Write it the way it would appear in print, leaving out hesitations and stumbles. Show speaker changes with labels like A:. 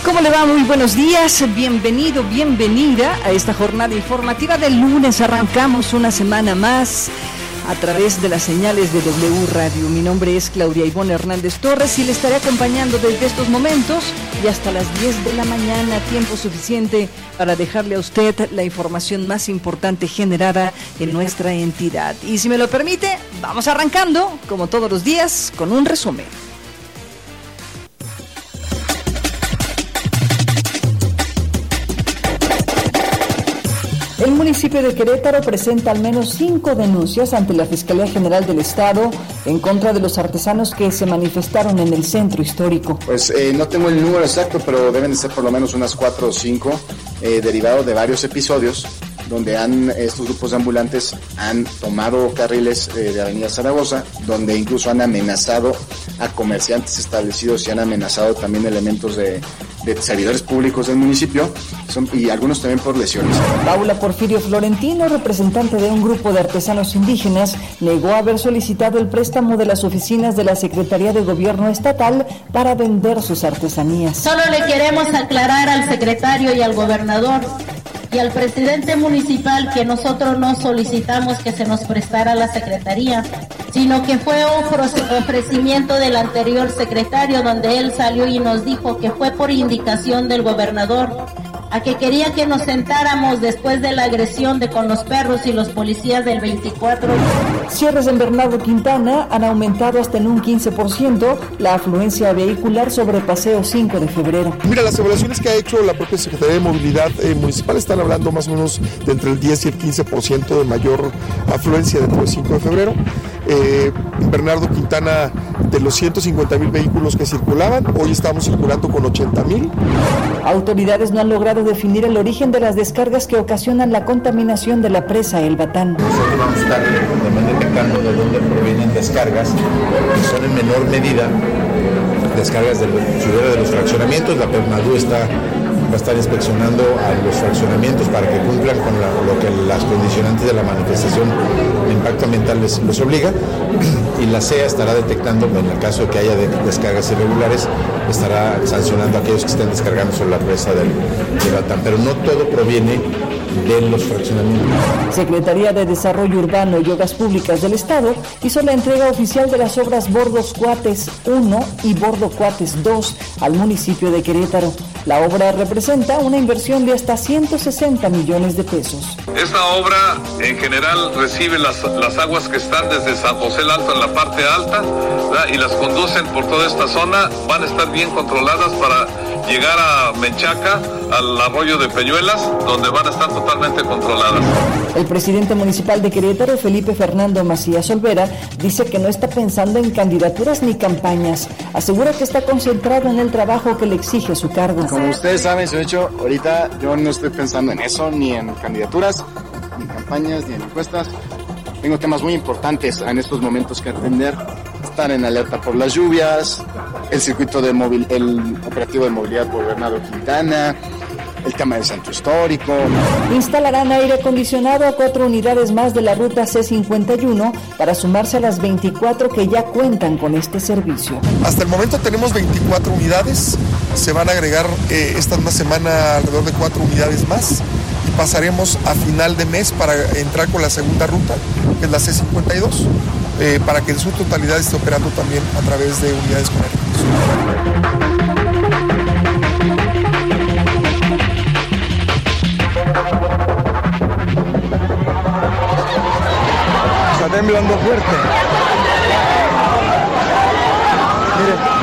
A: ¿Cómo le va? Muy buenos días, bienvenido, bienvenida a esta jornada informativa del lunes. Arrancamos una semana más a través de las señales de W Radio. Mi nombre es Claudia Ivonne Hernández Torres y le estaré acompañando desde estos momentos y hasta las 10 de la mañana, tiempo suficiente para dejarle a usted la información más importante generada en nuestra entidad. Y si me lo permite, vamos arrancando, como todos los días, con un resumen. El municipio de Querétaro presenta al menos 5 denuncias ante la Fiscalía General del Estado en contra de los artesanos que se manifestaron en el centro histórico.
B: Pues no tengo el número exacto, pero deben de ser por lo menos unas 4 o 5, derivado de varios episodios donde estos grupos de ambulantes han tomado carriles de Avenida Zaragoza, donde incluso han amenazado a comerciantes establecidos y han amenazado también elementos de servidores públicos del municipio, y algunos también por lesiones.
A: Paula Porfirio Florentino, representante de un grupo de artesanos indígenas, negó haber solicitado el préstamo de las oficinas de la Secretaría de Gobierno Estatal para vender sus artesanías.
C: Solo le queremos aclarar al secretario y al gobernador y al presidente municipal que nosotros no solicitamos que se nos prestara la secretaría, sino que fue un ofrecimiento del anterior secretario donde él salió y nos dijo que fue por indicación del gobernador, a que quería que nos sentáramos después de la agresión con los perros y los policías del 24.
A: Cierres en Bernardo Quintana han aumentado hasta en un 15% la afluencia vehicular sobre Paseo 5 de febrero.
D: Mira, las evaluaciones que ha hecho la propia Secretaría de Movilidad Municipal están hablando más o menos de entre el 10 y el 15% de mayor afluencia dentro del 5 de febrero. Bernardo Quintana, de los 150,000 vehículos que circulaban, hoy estamos circulando con 80,000.
A: Autoridades no han logrado definir el origen de las descargas que ocasionan la contaminación de la presa El Batán.
E: Nosotros vamos a estar también detectando de dónde provienen descargas, que son en menor medida descargas del sudero de los fraccionamientos. La PERNADU va a estar inspeccionando a los fraccionamientos para que cumplan con lo que las condicionantes de la manifestación de impacto ambiental les obliga, y la CEA estará detectando, en el caso de que haya descargas irregulares, estará sancionando a aquellos que estén descargando sobre la presa del Batán, pero no todo proviene de los fraccionamientos.
A: Secretaría de Desarrollo Urbano y Obras Públicas del Estado hizo la entrega oficial de las obras Bordos Cuates 1 y Bordo Cuates 2 al municipio de Querétaro. La obra representa una inversión de hasta 160 millones de pesos.
F: Esta obra en general recibe las aguas que están desde San José el Alto en la parte alta, ¿verdad? Y las conducen por toda esta zona, van a estar bien controladas para llegar a Menchaca, al arroyo de Peñuelas, donde van a estar totalmente controladas.
A: El presidente municipal de Querétaro, Felipe Fernando Macías Olvera, dice que no está pensando en candidaturas ni campañas. Asegura que está concentrado en el trabajo que le exige su cargo.
B: Como ustedes saben, de hecho, ahorita yo no estoy pensando en eso, ni en candidaturas, ni en campañas, ni en encuestas. Tengo temas muy importantes en estos momentos que atender. Estar en alerta por las lluvias, el circuito de el operativo de movilidad por Bernardo Quintana, el tema del centro histórico.
A: Instalarán aire acondicionado a 4 unidades más de la ruta C51 para sumarse a las 24 que ya cuentan con este servicio.
D: Hasta el momento tenemos 24 unidades, se van a agregar esta misma semana alrededor de 4 unidades más y pasaremos a final de mes para entrar con la segunda ruta, que es la C52, para que en su totalidad esté operando también a través de unidades con aire acondicionado. Está temblando fuerte. Miren.